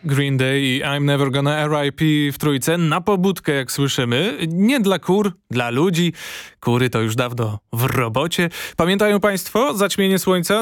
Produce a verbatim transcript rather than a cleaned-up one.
Green Day i I'm Never Gonna R I P w trójce na pobudkę, jak słyszymy. Nie dla kur, dla ludzi. Kury to już dawno w robocie. Pamiętają państwo zaćmienie słońca